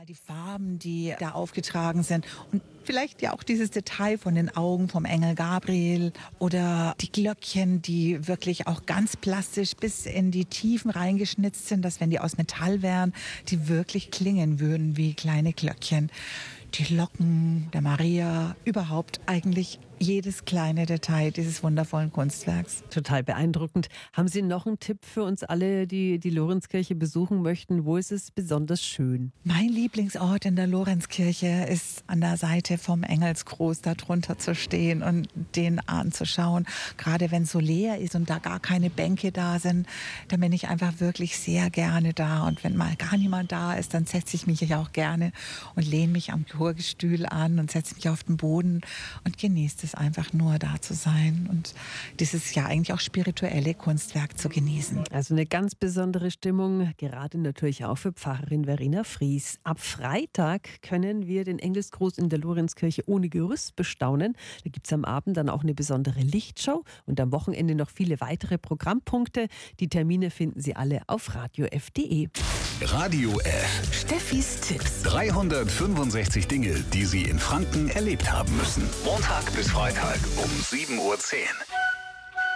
Die Farben, die da aufgetragen sind und vielleicht ja auch dieses Detail von den Augen vom Engel Gabriel oder die Glöckchen, die wirklich auch ganz plastisch bis in die Tiefen reingeschnitzt sind, dass wenn die aus Metall wären, die wirklich klingen würden wie kleine Glöckchen. Die Locken der Maria, überhaupt eigentlich jedes kleine Detail dieses wundervollen Kunstwerks. Total beeindruckend. Haben Sie noch einen Tipp für uns alle, die die Lorenzkirche besuchen möchten? Wo ist es besonders schön? Mein Lieblingsort in der Lorenzkirche ist an der Seite vom Engelsgruß, da drunter zu stehen und den anzuschauen. Gerade wenn es so leer ist und da gar keine Bänke da sind, dann bin ich einfach wirklich sehr gerne da. Und wenn mal gar niemand da ist, dann setze ich mich ja auch gerne und lehne mich am Chorgestühl an und setze mich auf den Boden und genieße es einfach nur, da zu sein und dieses ja eigentlich auch spirituelle Kunstwerk zu genießen. Also eine ganz besondere Stimmung, gerade natürlich auch für Pfarrerin Verena Fries. Ab Freitag können wir den Engelsgruß in der Lorenzkirche ohne Gerüst bestaunen. Da gibt es am Abend dann auch eine besondere Lichtshow und am Wochenende noch viele weitere Programmpunkte. Die Termine finden Sie alle auf radiof.de. Radio F. Steffis Tipps. 365 Dinge, die Sie in Franken erlebt haben müssen. Montag bis Freitag um 7:10 Uhr.